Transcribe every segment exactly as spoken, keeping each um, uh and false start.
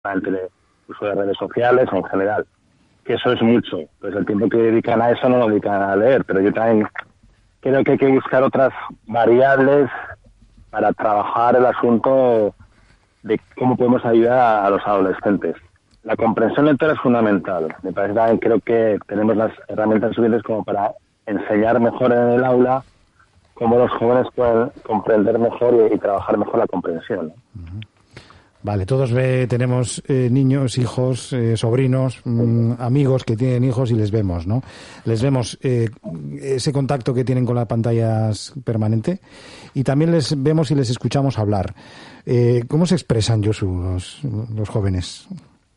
solamente de uso de redes sociales o en general, que eso es mucho. Pues el tiempo que dedican a eso no lo dedican a leer, pero yo también creo que hay que buscar otras variables para trabajar el asunto de cómo podemos ayudar a, a los adolescentes. La comprensión lectora es fundamental. Me parece también, creo que tenemos las herramientas suficientes como para enseñar mejor en el aula cómo los jóvenes pueden comprender mejor y, y trabajar mejor la comprensión, ¿no? Uh-huh. Vale, todos ve, tenemos eh, niños, hijos, eh, sobrinos, mmm, amigos que tienen hijos y les vemos, ¿no? Les vemos eh, ese contacto que tienen con las pantallas permanente y también les vemos y les escuchamos hablar. Eh, ¿Cómo se expresan, Josu, los, los jóvenes?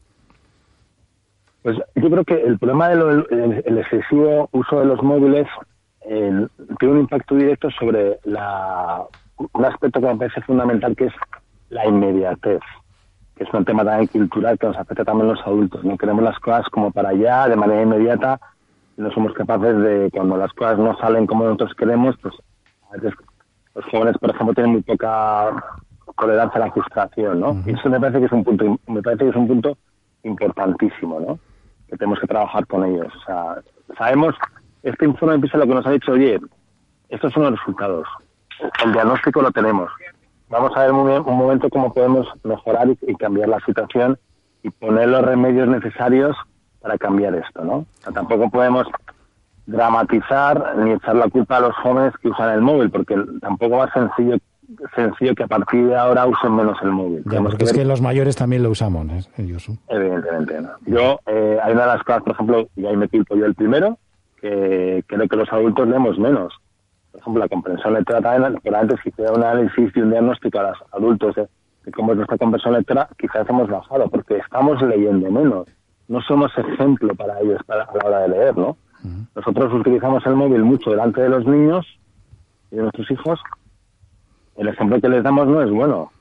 Pues yo creo que el problema del de el excesivo uso de los móviles eh, tiene un impacto directo sobre la, un aspecto que me parece fundamental, que es la inmediatez, que es un tema también cultural que nos afecta también a los adultos. No queremos las cosas como para allá, de manera inmediata, y no somos capaces de, cuando las cosas no salen como nosotros queremos, pues a veces los jóvenes, por ejemplo, tienen muy poca tolerancia a la frustración, ¿no? Uh-huh. Y eso me parece que es un punto, me parece que es un punto importantísimo, ¿no? Que tenemos que trabajar con ellos. O sea, sabemos, este informe de PISA lo que nos ha dicho, oye, estos son los resultados, el diagnóstico lo tenemos. Vamos a ver un, un momento cómo podemos mejorar y, y cambiar la situación y poner los remedios necesarios para cambiar esto, ¿no? O sea, tampoco podemos dramatizar ni echar la culpa a los jóvenes que usan el móvil, porque tampoco va a ser sencillo, sencillo que a partir de ahora usen menos el móvil. Ya, porque que es que los mayores también lo usamos, ¿eh? Josu. Evidentemente, ¿no? Yo, eh, hay una de las cosas, por ejemplo, y ahí me culpo yo el primero, que creo que los adultos leemos menos. Por ejemplo, la comprensión lectora también, pero antes si hiciera un análisis y un diagnóstico a los adultos de, de cómo es nuestra comprensión lectora, quizás hemos bajado, porque estamos leyendo menos. No somos ejemplo para ellos para, a la hora de leer, ¿no? Uh-huh. Nosotros utilizamos el móvil mucho delante de los niños y de nuestros hijos. El ejemplo que les damos no es bueno.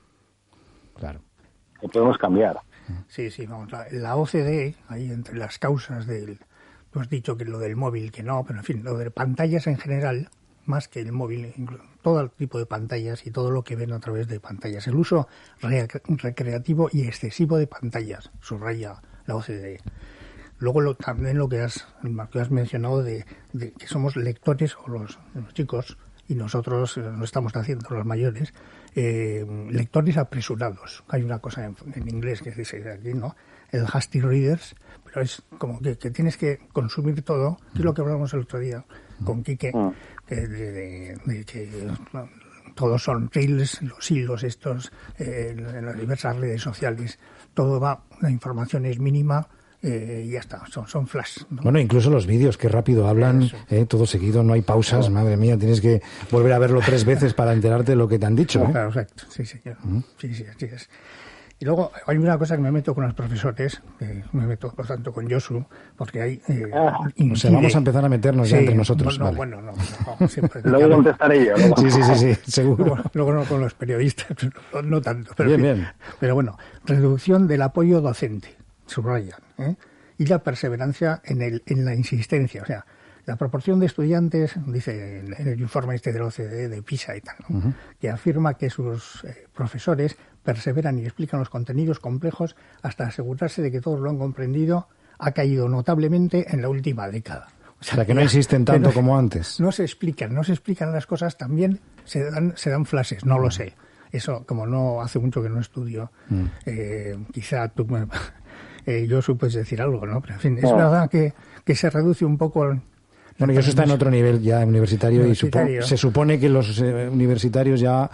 Claro. Que podemos cambiar. Sí, sí, vamos. La, la O C D E, ahí entre las causas del... Tú has dicho que lo del móvil, que no, pero en fin, lo de pantallas en general, más que el móvil, todo el tipo de pantallas y todo lo que ven a través de pantallas. El uso re- recreativo y excesivo de pantallas, subraya la O C D E. Luego lo, también lo que has, lo que has mencionado de, de que somos lectores, o los, los chicos, y nosotros eh, lo estamos haciendo, los mayores, eh, lectores apresurados. Hay una cosa en, en inglés que dice aquí, ¿no? El hasty readers, pero es como que, que tienes que consumir todo, que es lo que hablamos el otro día con Quique, que, de, de, de que todos son reels, los hilos estos, eh, en las diversas redes sociales, todo va, la información es mínima, eh, y ya está, son, son flash, ¿no? Bueno, incluso los vídeos, que rápido hablan, eh, todo seguido, no hay pausas, oh. Madre mía, tienes que volver a verlo tres veces para enterarte de lo que te han dicho. ¿eh? Claro, exacto, sí, señor. ¿Mm? Sí, sí, así es. Y luego hay una cosa que me meto con los profesores, que me meto por tanto con Josu, porque hay... Eh, ah, o sea, vamos a empezar a meternos sí, ya entre nosotros. No, vale. Bueno, no, no siempre. Luego contestaré yo. ¿no? Sí, sí, sí, sí, seguro. Luego, luego no con los periodistas, no, no tanto. Pero, bien, bien. Pero bueno, reducción del apoyo docente, subrayan, ¿eh? Y la perseverancia en, el, en la insistencia, o sea, la proporción de estudiantes, dice en el informe este de la O C D E, de PISA y tal, ¿no? Uh-huh. Que afirma que sus eh, profesores perseveran y explican los contenidos complejos hasta asegurarse de que todos lo han comprendido, ha caído notablemente en la última década. O sea, o sea que no insisten tanto no, como antes. No se explican, no se explican las cosas, también se dan, se dan flashes, no uh-huh. lo sé. Eso, como no hace mucho que no estudio, uh-huh. eh, quizá tú... Me, Eh, yo supuesto decir algo, ¿no? Pero en fin, es oh. verdad que, que se reduce un poco... El, bueno, y eso está en otro nivel ya universitario, universitario. y supo, se supone que los eh, universitarios ya...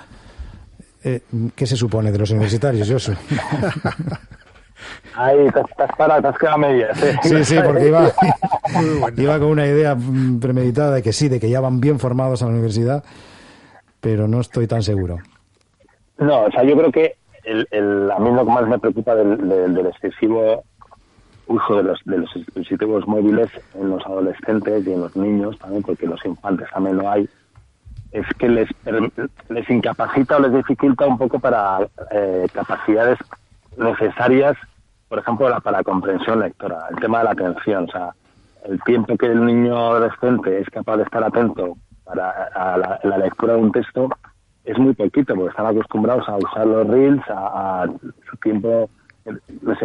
Eh, ¿Qué se supone de los universitarios, Josu? Ahí, te has parado, te has quedado a medias. ¿eh? Sí, sí, porque iba, iba con una idea premeditada de que sí, de que ya van bien formados a la universidad, pero no estoy tan seguro. No, o sea, yo creo que El, el, a mí lo que más me preocupa del, del, del excesivo uso de los, de los dispositivos móviles en los adolescentes y en los niños también, porque los infantes también lo hay, es que les, les incapacita o les dificulta un poco para eh, capacidades necesarias, por ejemplo, la, para la comprensión lectora, el tema de la atención. O sea, el tiempo que el niño adolescente es capaz de estar atento para a la, a la lectura de un texto es muy poquito, porque están acostumbrados a usar los reels, a, a su tiempo, no sé,